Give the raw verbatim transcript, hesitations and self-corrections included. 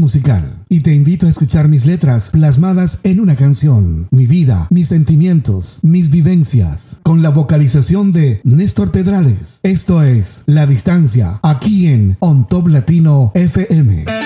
musical y te invito a escuchar mis letras plasmadas en una canción, mi vida, mis sentimientos, mis vivencias, con la vocalización de Néstor Pedrales. Esto es La Distancia, aquí en On Top Latino F M.